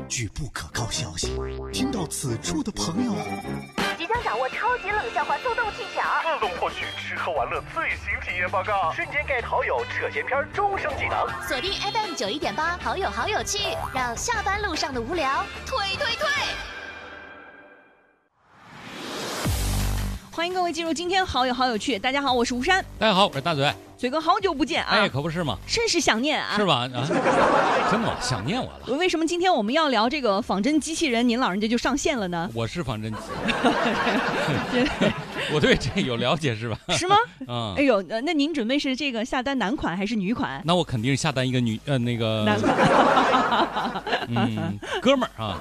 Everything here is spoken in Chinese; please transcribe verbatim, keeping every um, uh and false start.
据不可靠消息，听到此处的朋友， 即将掌握超级冷笑话速冻技巧， 自动获取吃喝玩乐最新体验报告，瞬间 get 好友扯闲篇终生技能。 锁定 F M 九一点八，好友好有趣，让下班路上的无聊退退退。 欢迎各位进入今天好友好有趣。大家好，我是吴山。 大家好，我是大嘴。 嘴哥，好久不见啊！ 哎，可不是嘛， 甚是想念啊， 是吧？啊，真的想念我了。 为什么今天我们要聊这个仿真机器人？您老人家就上线了呢？ 我是仿真机，我对这有了解是吧？ 是吗？ 嗯。 哎呦，那您准备是这个下单男款还是女款？ 那我肯定是下单一个女呃那个男款。 嗯，哥们儿啊。